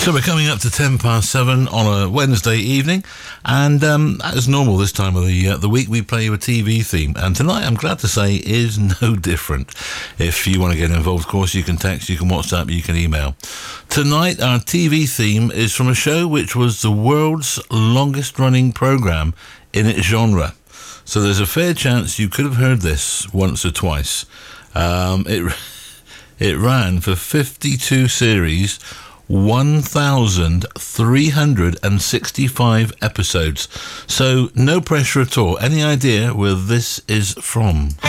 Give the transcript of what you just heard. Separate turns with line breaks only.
So we're coming up to 7:10 on a Wednesday evening, and as normal this time of the week, we play you a TV theme. And tonight, I'm glad to say, is no different. If you want to get involved, of course, you can text, you can WhatsApp, you can email. Tonight, our TV theme is from a show which was the world's longest-running programme in its genre. So there's a fair chance you could have heard this once or twice. It ran for 52 series, 1,365 episodes. So no pressure at all. Any idea where this is from?